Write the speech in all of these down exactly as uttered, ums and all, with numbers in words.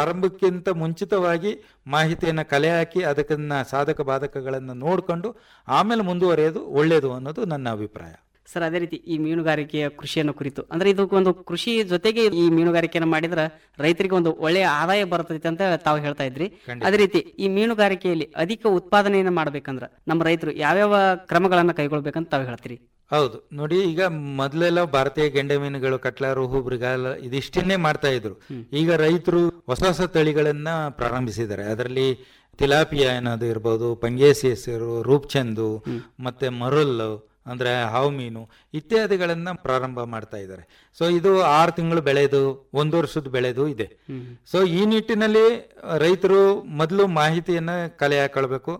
ಪ್ರಾರಂಭಕ್ಕಿಂತ ಮುಂಚಿತವಾಗಿ ಮಾಹಿತಿಯನ್ನು ಕಲೆ ಹಾಕಿ ಅದಕ್ಕನ್ನ ಸಾಧಕ ಬಾಧಕಗಳನ್ನು ನೋಡಿಕೊಂಡು ಆಮೇಲೆ ಮುಂದುವರಿಯೋದು ಒಳ್ಳೆಯದು ಅನ್ನೋದು ನನ್ನ ಅಭಿಪ್ರಾಯ. ಸರ್, ಅದೇ ರೀತಿ ಈ ಮೀನುಗಾರಿಕೆಯ ಕೃಷಿಯನ್ನು ಕುರಿತು ಅಂದ್ರೆ ಇದು ಒಂದು ಕೃಷಿ ಜೊತೆಗೆ ಈ ಮೀನುಗಾರಿಕೆಯನ್ನು ಮಾಡಿದ್ರೆ ರೈತರಿಗೆ ಒಂದು ಒಳ್ಳೆಯ ಆದಾಯ ಬರ್ತೈತೆ ಅಂತ ತಾವು ಹೇಳ್ತಾ ಇದ್ರಿ. ಅದೇ ರೀತಿ ಈ ಮೀನುಗಾರಿಕೆಯಲ್ಲಿ ಅಧಿಕ ಉತ್ಪಾದನೆಯನ್ನು ಮಾಡ್ಬೇಕಂದ್ರ ನಮ್ಮ ರೈತರು ಯಾವ್ಯಾವ ಕ್ರಮಗಳನ್ನ ಕೈಗೊಳ್ಬೇಕಂತ ತಾವು ಹೇಳ್ತೀರಿ? ಹೌದು ನೋಡಿ, ಈಗ ಮೊದಲೆಲ್ಲ ಭಾರತೀಯ ಗೆಂಡೆ ಮೀನುಗಳು, ಕಟ್ಲ, ರುಹು, ಮೃಗಾಲ ಇದಿಷ್ಟನ್ನೇ ಮಾಡ್ತಾ ಇದ್ರು. ಈಗ ರೈತರು ಹೊಸ ಹೊಸ ತಳಿಗಳನ್ನ ಪ್ರಾರಂಭಿಸಿದ್ದಾರೆ. ಅದರಲ್ಲಿ ತಿಲಾಪಿಯಾ ಅನ್ನೋದು ಇರ್ಬೋದು, ಪಂಗೇಸಿಯಸ್, ರೂಪ್ಚಂದು, ಮತ್ತೆ ಮರುಲ್ಲು ಅಂದ್ರೆ ಹಾವು ಮೀನು ಇತ್ಯಾದಿಗಳನ್ನ ಪ್ರಾರಂಭ ಮಾಡ್ತಾ ಇದ್ದಾರೆ. ಸೊ ಇದು ಆರು ತಿಂಗಳು ಬೆಳೆದು ಒಂದು ವರ್ಷದ ಬೆಳೆದು ಇದೆ. ಸೊ ಈ ನಿಟ್ಟಿನಲ್ಲಿ ರೈತರು ಮೊದಲು ಮಾಹಿತಿಯನ್ನ ಕಲೆ ಹಾಕೊಳ್ಬೇಕು.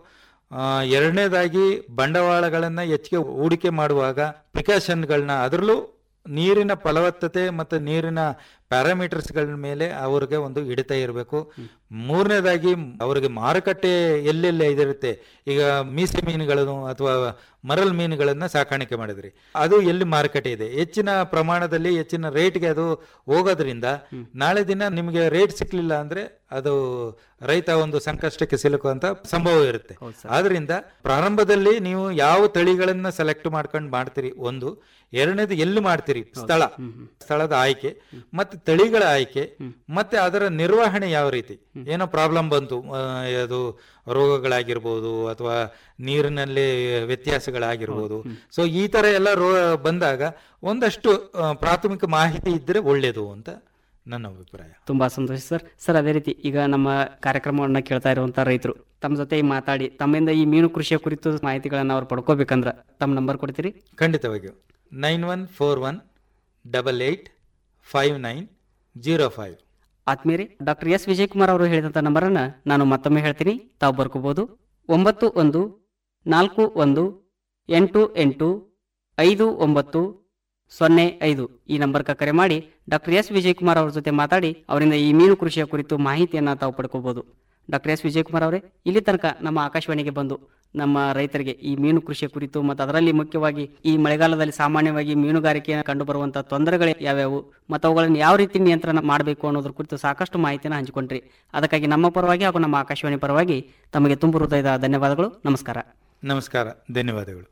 ಎರಡನೇದಾಗಿ ಬಂಡವಾಳಗಳನ್ನ ಹೆಚ್ಚಿಗೆ ಹೂಡಿಕೆ ಮಾಡುವಾಗ ಪ್ರಿಕಾಷನ್ಗಳನ್ನ, ಅದರಲ್ಲೂ ನೀರಿನ ಫಲವತ್ತತೆ ಮತ್ತು ನೀರಿನ ಪ್ಯಾರಾಮೀಟರ್ಸ್ಗಳ ಮೇಲೆ ಅವ್ರಿಗೆ ಒಂದು ಹಿಡಿತ ಇರಬೇಕು. ಮೂರನೇದಾಗಿ ಅವ್ರಿಗೆ ಮಾರುಕಟ್ಟೆ ಎಲ್ಲೆಲ್ಲಿ ಇದಿರುತ್ತೆ. ಈಗ ಮೀಸೆ ಮೀನುಗಳನ್ನು ಅಥವಾ ಮರಲ್ ಮೀನುಗಳನ್ನ ಸಾಕಾಣಿಕೆ ಮಾಡಿದ್ರಿ, ಅದು ಎಲ್ಲಿ ಮಾರುಕಟ್ಟೆ ಇದೆ, ಹೆಚ್ಚಿನ ಪ್ರಮಾಣದಲ್ಲಿ ಹೆಚ್ಚಿನ ರೇಟ್ಗೆ ಅದು ಹೋಗೋದ್ರಿಂದ ನಾಳೆ ದಿನ ನಿಮಗೆ ರೇಟ್ ಸಿಕ್ಲಿಲ್ಲ ಅಂದ್ರೆ ಅದು ರೈತ ಒಂದು ಸಂಕಷ್ಟಕ್ಕೆ ಸಿಲುಕುವಂತ ಸಂಭವ ಇರುತ್ತೆ. ಆದ್ರಿಂದ ಪ್ರಾರಂಭದಲ್ಲಿ ನೀವು ಯಾವ ತಳಿಗಳನ್ನ ಸೆಲೆಕ್ಟ್ ಮಾಡ್ಕೊಂಡು ಮಾಡ್ತೀರಿ, ಒಂದು. ಎರಡನೇದು ಎಲ್ಲಿ ಮಾಡ್ತೀರಿ, ಸ್ಥಳ ಸ್ಥಳದ ಆಯ್ಕೆ, ಮತ್ತೆ ತಳಿಗಳ ಆಯ್ಕೆ, ಮತ್ತೆ ಅದರ ನಿರ್ವಹಣೆ ಯಾವ ರೀತಿ. ಏನೋ ಪ್ರಾಬ್ಲಮ್ ಬಂತು, ಅದು ರೋಗಗಳಾಗಿರ್ಬೋದು ಅಥವಾ ನೀರಿನಲ್ಲಿ ವ್ಯತ್ಯಾಸಗಳಾಗಿರ್ಬೋದು. ಸೊ ಈ ತರ ಎಲ್ಲ ರೋಗ ಬಂದಾಗ ಒಂದಷ್ಟು ಪ್ರಾಥಮಿಕ ಮಾಹಿತಿ ಇದ್ರೆ ಒಳ್ಳೇದು ಅಂತ ನನ್ನ ಅಭಿಪ್ರಾಯ. ತುಂಬಾ ಸಂತೋಷ ಸರ್. ಸರ್, ಅದೇ ರೀತಿ ಈಗ ನಮ್ಮ ಕಾರ್ಯಕ್ರಮವನ್ನ ಕೇಳ್ತಾ ಇರುವಂತ ರೈತರು ತಮ್ಮ ಜೊತೆ ಮಾತಾಡಿ ತಮ್ಮಿಂದ ಈ ಮೀನು ಕೃಷಿಯ ಕುರಿತು ಮಾಹಿತಿಗಳನ್ನ ಅವ್ರು ಪಡ್ಕೋಬೇಕಂದ್ರ ತಮ್ಮ ನಂಬರ್ ಕೊಡ್ತೀರಿ? ಖಂಡಿತವಾಗಿಯೂ. Nine one four one double eight five nine zero five. ಆತ್ಮೀಯರೇ, ಡಾಕ್ಟರ್ ಎಸ್ ವಿಜಯಕುಮಾರ್ ಅವರು ಹೇಳಿದಂಥ ನಂಬರನ್ನು ನಾನು ಮತ್ತೊಮ್ಮೆ ಹೇಳ್ತೀನಿ, ತಾವು ಬರ್ಕೋಬಹುದು. ಒಂಬತ್ತು ಒಂದು ನಾಲ್ಕು ಒಂದು ಎಂಟು ಎಂಟು ಐದು ಒಂಬತ್ತು ಸೊನ್ನೆ ಐದು ಈ ನಂಬರ್ಗೆ ಕರೆ ಮಾಡಿ ಡಾಕ್ಟರ್ ಎಸ್ ವಿಜಯಕುಮಾರ್ ಅವ್ರ ಜೊತೆ ಮಾತಾಡಿ ಅವರಿಂದ ಈ ಮೀನು ಕೃಷಿಯ ಕುರಿತು ಮಾಹಿತಿಯನ್ನು ತಾವು ಪಡ್ಕೋಬಹುದು. ಡಾಕ್ಟರ್ ಎಸ್ ವಿಜಯಕುಮಾರ್ ಅವರೇ, ಇಲ್ಲಿ ತನಕ ನಮ್ಮ ಆಕಾಶವಾಣಿಗೆ ಬಂದು ನಮ್ಮ ರೈತರಿಗೆ ಈ ಮೀನು ಕೃಷಿಯ ಕುರಿತು ಮತ್ತು ಅದರಲ್ಲಿ ಮುಖ್ಯವಾಗಿ ಈ ಮಳೆಗಾಲದಲ್ಲಿ ಸಾಮಾನ್ಯವಾಗಿ ಮೀನುಗಾರಿಕೆ ಕಂಡು ಬರುವಂತಹ ತೊಂದರೆಗಳು ಯಾವ್ಯಾವು ಮತ್ತು ಅವುಗಳನ್ನು ಯಾವ ರೀತಿ ನಿಯಂತ್ರಣ ಮಾಡಬೇಕು ಅನ್ನೋದ್ರ ಕುರಿತು ಸಾಕಷ್ಟು ಮಾಹಿತಿಯನ್ನು ಹಂಚಿಕೊಂಡ್ರಿ. ಅದಕ್ಕಾಗಿ ನಮ್ಮ ಪರವಾಗಿ ಹಾಗೂ ನಮ್ಮ ಆಕಾಶವಾಣಿ ಪರವಾಗಿ ತಮಗೆ ತುಂಬು ಹೃದಯದ ಧನ್ಯವಾದಗಳು. ನಮಸ್ಕಾರ. ನಮಸ್ಕಾರ, ಧನ್ಯವಾದಗಳು.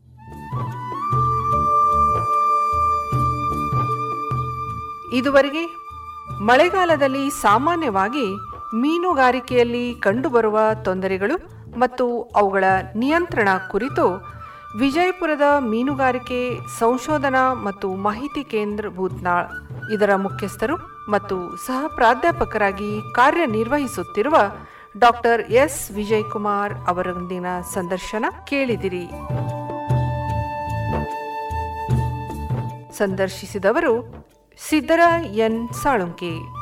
ಇದುವರೆಗೆ ಮಳೆಗಾಲದಲ್ಲಿ ಸಾಮಾನ್ಯವಾಗಿ ಮೀನುಗಾರಿಕೆಯಲ್ಲಿ ಕಂಡುಬರುವ ತೊಂದರೆಗಳು ಮತ್ತು ಅವುಗಳ ನಿಯಂತ್ರಣ ಕುರಿತು ವಿಜಯಪುರದ ಮೀನುಗಾರಿಕೆ ಸಂಶೋಧನಾ ಮತ್ತು ಮಾಹಿತಿ ಕೇಂದ್ರ ಭೂತ್ನಾಳ್ ಇದರ ಮುಖ್ಯಸ್ಥರು ಮತ್ತು ಸಹ ಪ್ರಾಧ್ಯಾಪಕರಾಗಿ ಕಾರ್ಯನಿರ್ವಹಿಸುತ್ತಿರುವ ಡಾಕ್ಟರ್ ಎಸ್ ವಿಜಯಕುಮಾರ್ ಅವರೊಂದಿನ ಸಂದರ್ಶನ ಕೇಳಿದಿರಿ. ಸಂದರ್ಶಿಸಿದವರು ಸಿದ್ದರ ಎನ್ ಸಾಳುಂಕೆ.